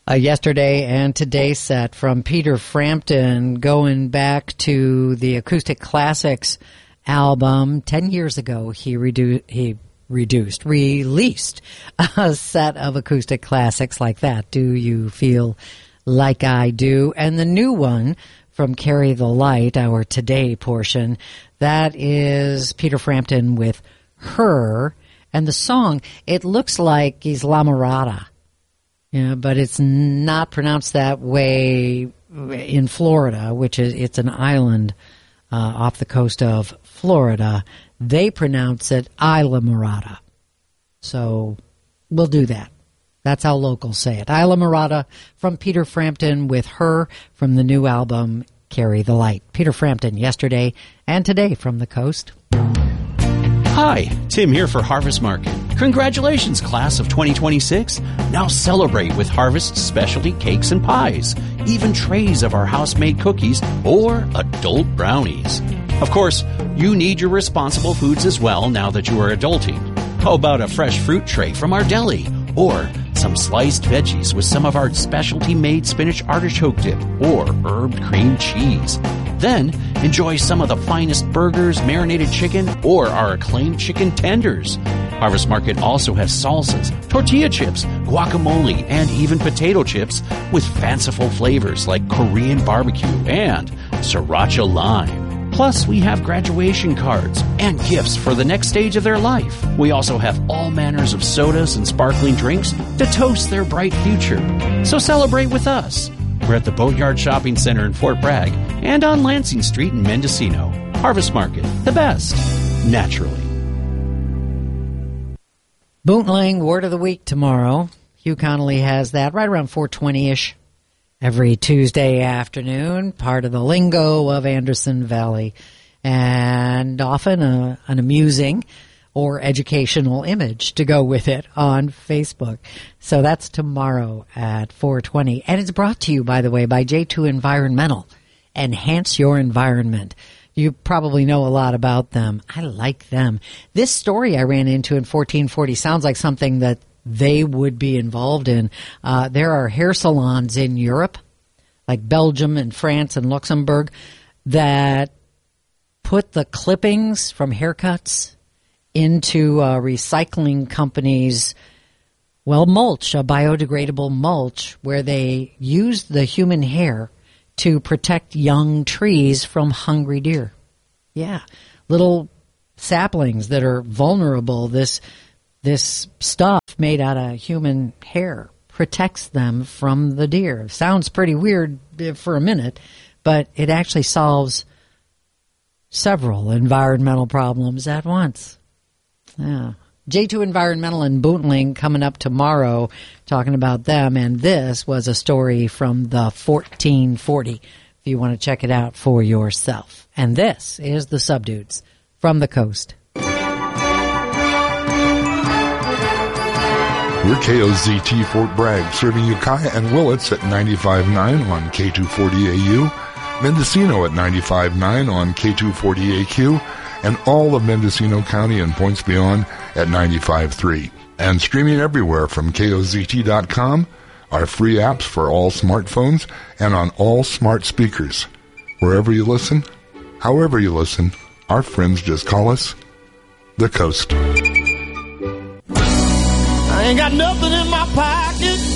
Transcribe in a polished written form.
A yesterday and today set from Peter Frampton, going back to the Acoustic Classics album. 10 years ago, he released a set of acoustic classics like that. Do You Feel Like I Do? And the new one from Carry the Light, our today portion, that is Peter Frampton with Her. And the song, it looks like Isla Mirada. Yeah, but it's not pronounced that way in Florida, it's an island off the coast of Florida. They pronounce it Isla Mirada. So we'll do that. That's how locals say it. Isla Mirada from Peter Frampton with Her from the new album Carry the Light. Peter Frampton yesterday and today from the coast. Hi, Tim here for Harvest Market. Congratulations, class of 2026. Now celebrate with Harvest specialty cakes and pies, even trays of our house-made cookies or adult brownies. Of course, you need your responsible foods as well now that you are adulting. How about a fresh fruit tray from our deli? Or some sliced veggies with some of our specialty-made spinach artichoke dip or herbed cream cheese. Then, enjoy some of the finest burgers, marinated chicken, or our acclaimed chicken tenders. Harvest Market also has salsas, tortilla chips, guacamole, and even potato chips with fanciful flavors like Korean barbecue and sriracha lime. Plus, we have graduation cards and gifts for the next stage of their life. We also have all manners of sodas and sparkling drinks to toast their bright future. So celebrate with us. We're at the Boatyard Shopping Center in Fort Bragg and on Lansing Street in Mendocino. Harvest Market, the best, naturally. Bootling Word of the Week tomorrow. Hugh Connolly has that right around 4:20-ish. Every Tuesday afternoon, part of the lingo of Anderson Valley, and often an amusing or educational image to go with it on Facebook. So that's tomorrow at 4:20. And it's brought to you, by the way, by J2 Environmental. Enhance your environment. You probably know a lot about them. I like them. This story I ran into in 1440 sounds like something that they would be involved in. There are hair salons in Europe, like Belgium and France and Luxembourg, that put the clippings from haircuts into recycling companies' mulch, a biodegradable mulch, where they use the human hair to protect young trees from hungry deer. Yeah, little saplings that are vulnerable. This stuff made out of human hair protects them from the deer. Sounds pretty weird for a minute, but it actually solves several environmental problems at once. Yeah. J2 Environmental and Bootling coming up tomorrow, talking about them, and this was a story from the 1440, if you want to check it out for yourself. And this is the Subdudes from the coast. We're KOZT Fort Bragg, serving Ukiah and Willits at 95.9 on K240AU, Mendocino at 95.9 on K240AQ, and all of Mendocino County and points beyond at 95.3. And streaming everywhere from KOZT.com, our free apps for all smartphones and on all smart speakers. Wherever you listen, however you listen, our friends just call us The Coast. I ain't got nothing in my pocket,